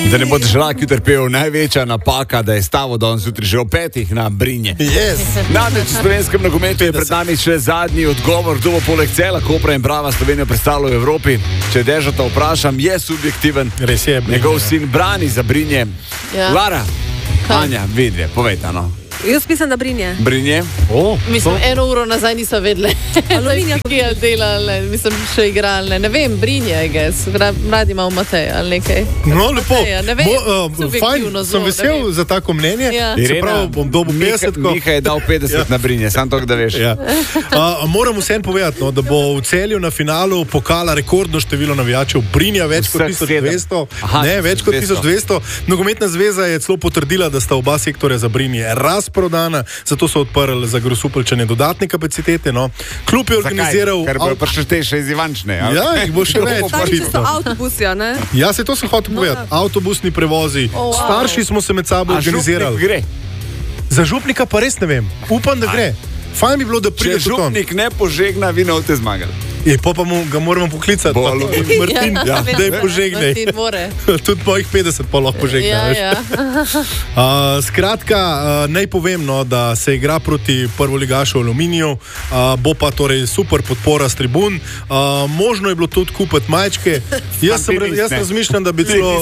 Da ne boš rak jutri pel, največja napaka, da je stavo danes jutri že o 5 na Brinje. Namreč v slovenskem nogometu je pred nami še zadnji odgovor, kdo bo poleg Cela, Kopra in Brava Slovenijo predstavljal v Evropi. Če Dežata vprašam, je subjektiven. Res je. Njegov sin brani za Brinje. Ja. Lara, Anja, vidve, povejta, no. Jaz mislim, da Brinje. Brinje? Mislim, 1 uro nazaj niso vedeli. Aluminija. Ki je delali, mislim, še igrali. Ne vem, Brinje, I guess. Radi imamo Matej ali nekaj. No, lepo. Mateja, ne vem, Fajn, sem vesel za tako mnenje. Ja. Se pravi, bom dobil 50. Miha je dal 50 na Brinje, sam to, da veš. Ja. Moram vsem povedati, no, da bo v Celju na finalu pokala rekordno število navijačev Brinja, več kot 1200. Več kot 1200. Nogometna zveza je celo potrdila, da sta oba sektorja za Brinje razprodana, zato so odprli za Grosupeljčane dodatne kapacitete. No. Klub je organiziral... Ker bo prišli še iz Ivančne. Ja, jih bo še več. Starši so avtobusi, ne? Ja, se to sem hotel povedati. Avtobusni prevozi. Starši smo se med sabo organizirali. Gre. Za župnika pa res ne vem. Upam, da gre. Fajn bi bilo, da pride Če župnik ne požegna, vi ne boste zmagali. Pa ga moramo poklicati. Martin, da je požegne. Tudi mojih 50 pa lahko požegne. Ja. Skratka, naj povem, no, da se igra proti prvoligašu Aluminiju, bo pa torej super podpora s tribun. Možno je bilo tudi kupiti majčke. Jaz razmišljam, da bi celo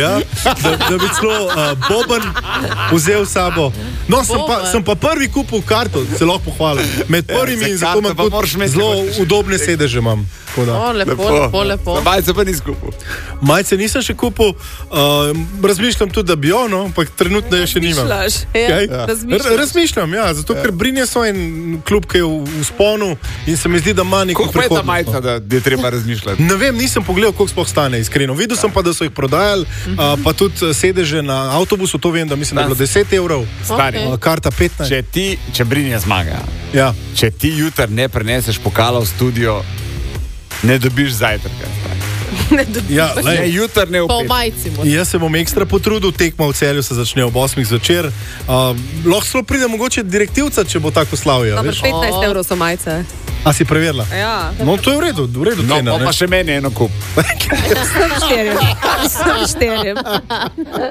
Boban vzel sabo. No, sem pa prvi kupil karto, se lahko pohvalim. Med prvimi in zato imam tudi zelo udobne sedeže imam. Lepo. Majce pa nisi kupil. Majce nisem še kupil. Razmišljam tudi, da bi ono, ampak trenutno je še nimam. Razmišljam, ja, zato ker Brinje so en klub, ki je v sponu in se mi zdi, da ima neko prihodnost. Koliko je ta majca, da je treba razmišljati? Ne vem, nisem pogledal, koliko sploh stane, iskreno. Videl sem pa, da so jih prodajali, pa tudi sedeže na avtobusu, to vem, da mislim, da je bilo 10 evrov. Stari. Karta 15. Če Brinje zmaga, ja. Če ti jutri ne preneseš pokala v studio, ne dobiš zajtrka. Ja, jutri ne pa v majci. Jaz se bom ekstra potrudil, tekma v Celju se začne ob 8 zvečer. Lahko celo pride mogoče direktivca, če bo tako slavil. 15 evrov so majce. A si preverila? Ja. No, to je v redu No, cena. pa še meni eno kup. Sem 4.